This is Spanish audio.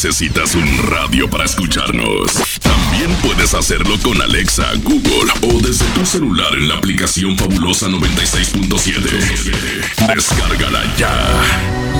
necesitas un radio para escucharnos. También puedes hacerlo con Alexa, Google o desde tu celular en la aplicación Fabulosa 96.7. Descárgala ya.